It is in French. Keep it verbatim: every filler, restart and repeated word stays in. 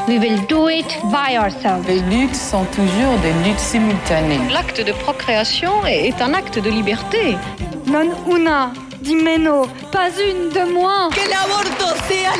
We will do it by ourselves. Les luttes sont toujours des luttes simultanées. L'acte de procréation est un acte de liberté. Non una di meno, pas une de moins. Que l'avorto sea